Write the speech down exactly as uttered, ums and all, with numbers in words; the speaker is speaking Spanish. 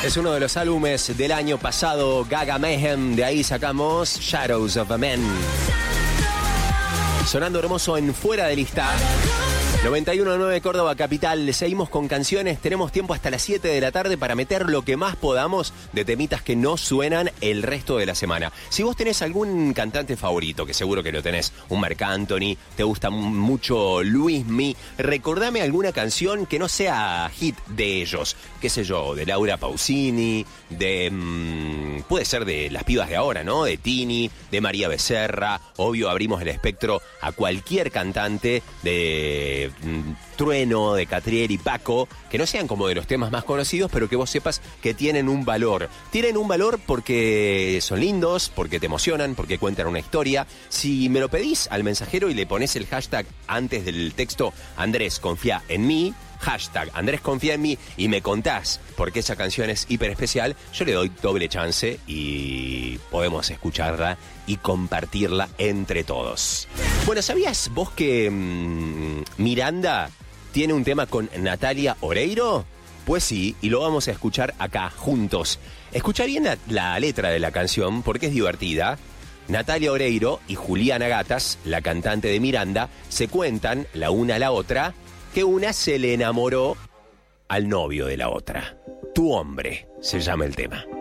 Es uno de los álbumes del año pasado, Gaga Mayhem. De ahí sacamos Shadows of a Man. Sonando hermoso en Fuera de Lista. noventa y uno punto nueve Córdoba Capital. Seguimos con canciones. Tenemos tiempo hasta las siete de la tarde para meter lo que más podamos de temitas que no suenan el resto de la semana. Si vos tenés algún cantante favorito, que seguro que lo tenés, un Marc Anthony, te gusta mucho Luismi, recordame alguna canción que no sea hit de ellos. Qué sé yo, de Laura Pausini, de... Mmm, puede ser de las pibas de ahora, ¿no? De Tini, de María Becerra. Obvio, abrimos el espectro a cualquier cantante de... Trueno, de Catriel y Paco, que no sean como de los temas más conocidos, pero que vos sepas que tienen un valor. Tienen un valor porque son lindos, porque te emocionan, porque cuentan una historia. Si me lo pedís al mensajero y le pones el hashtag antes del texto, Andrés, confía en mí, hashtag Andrés, confía en mí, y me contás por qué esa canción es hiper especial, yo le doy doble chance y podemos escucharla y compartirla entre todos. Bueno, ¿sabías vos que mmm, Miranda tiene un tema con Natalia Oreiro? Pues sí, y lo vamos a escuchar acá, juntos. Escucha bien la, la letra de la canción, porque es divertida. Natalia Oreiro y Juliana Gatas, la cantante de Miranda, se cuentan, la una a la otra, que una se le enamoró al novio de la otra. Tu hombre, se llama el tema.